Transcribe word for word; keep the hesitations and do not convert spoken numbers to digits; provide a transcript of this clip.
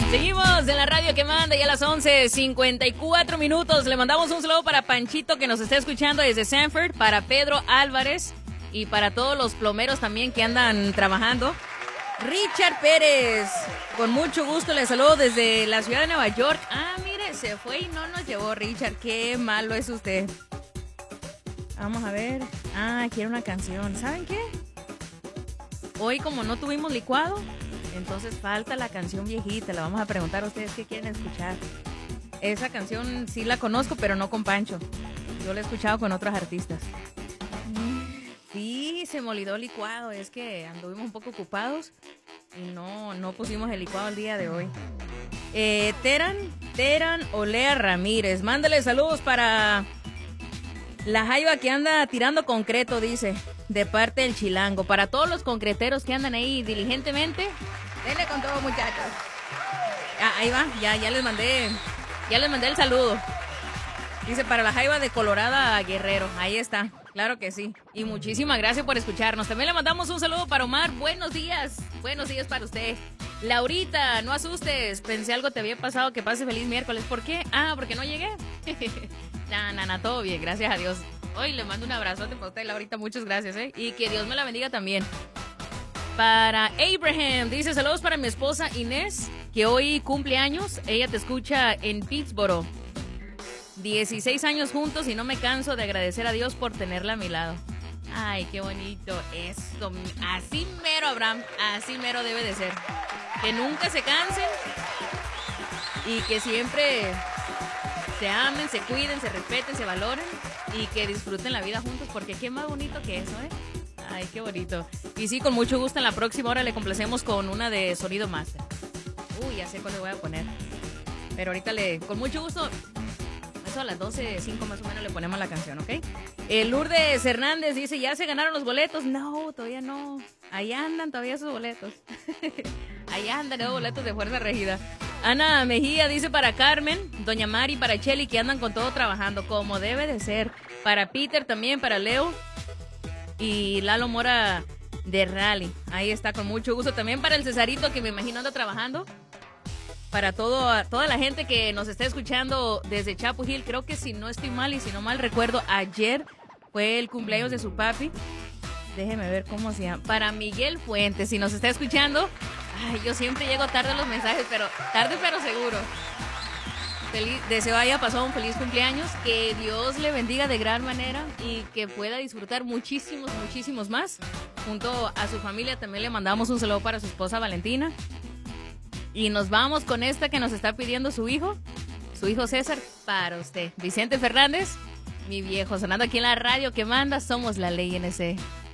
Seguimos en la radio que manda ya a las once cincuenta y cuatro minutos. Le mandamos un saludo para Panchito que nos está escuchando desde Sanford, para Pedro Álvarez y para todos los plomeros también que andan trabajando. Richard Pérez, con mucho gusto le saludo desde la ciudad de Nueva York. Ah, mire, se fue y no nos llevó Richard. Qué malo es usted. Vamos a ver. Ah, quiere una canción. ¿Saben qué? Hoy como no tuvimos licuado, entonces falta la canción viejita. Le vamos a preguntar a ustedes qué quieren escuchar. Esa canción sí la conozco, pero no con Pancho. Yo la he escuchado con otros artistas. Sí, se me olvidó el licuado. Es que anduvimos un poco ocupados y no, no pusimos el licuado el día de hoy. Eh, Teran, Teran Olea Ramírez. Mándale saludos para la jaiba que anda tirando concreto, dice, de parte del Chilango. Para todos los concreteros que andan ahí diligentemente, denle con todo, muchachos. Ah, ahí va, ya, ya les mandé, ya les mandé el saludo. Dice, para la jaiba de Colorada Guerrero. Ahí está, claro que sí. Y muchísimas gracias por escucharnos. También le mandamos un saludo para Omar. Buenos días, buenos días para usted. Laurita, no asustes. Pensé algo te había pasado, que pase feliz miércoles. ¿Por qué? Ah, porque no llegué. Nah, nah, nah, todo bien, gracias a Dios. Hoy le mando un abrazote para usted, Laurita, muchas gracias, ¿eh? Y que Dios me la bendiga también. Para Abraham, dice, saludos para mi esposa Inés, que hoy cumple años. Ella te escucha en Pittsboro. dieciséis años juntos y no me canso de agradecer a Dios por tenerla a mi lado. Ay, qué bonito esto. Así mero, Abraham, así mero debe de ser. Que nunca se cansen y que siempre se amen, se cuiden, se respeten, se valoren y que disfruten la vida juntos, porque qué más bonito que eso, ¿eh? Ay, qué bonito. Y sí, con mucho gusto en la próxima hora le complacemos con una de Sonido Master. Uy, ya sé cuál le voy a poner. Pero ahorita le, con mucho gusto, eso a las doce cinco más o menos le ponemos la canción, ¿ok? Eh, Lourdes Hernández dice, ¿ya se ganaron los boletos? No, todavía no. Ahí andan todavía esos boletos. Ahí andan esos boletos de Fuerza Regida. Ana Mejía dice para Carmen, Doña Mari, para Cheli, que andan con todo trabajando, como debe de ser. Para Peter también, para Leo y Lalo Mora de Rally. Ahí está, con mucho gusto. También para el Cesarito, que me imagino anda trabajando. Para todo, toda la gente que nos está escuchando desde Chapel Hill. Creo que si no estoy mal y si no mal recuerdo, ayer fue el cumpleaños de su papi. Déjeme ver cómo se llama. Para Miguel Fuentes, si nos está escuchando. Ay, yo siempre llego tarde a los mensajes, pero tarde pero seguro. Feliz, deseo haya pasado un feliz cumpleaños, que Dios le bendiga de gran manera y que pueda disfrutar muchísimos, muchísimos más. Junto a su familia también le mandamos un saludo para su esposa Valentina. Y nos vamos con esta que nos está pidiendo su hijo, su hijo César, para usted. Vicente Fernández, mi viejo, sonando aquí en la radio que manda, somos la ley N C.